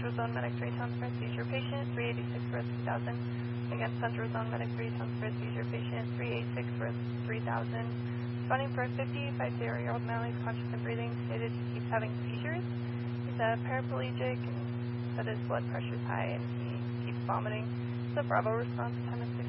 Central Zone Medic 3 Towns for seizure patient, 386 for 3000. Again, Central Zone Medic 3 Towns for seizure patient, 386 for 3000. Responding for a 55-year-old male, he's conscious and breathing, stated he keeps having seizures. He's paraplegic and said his blood pressure is high and he keeps vomiting. So Bravo response, time is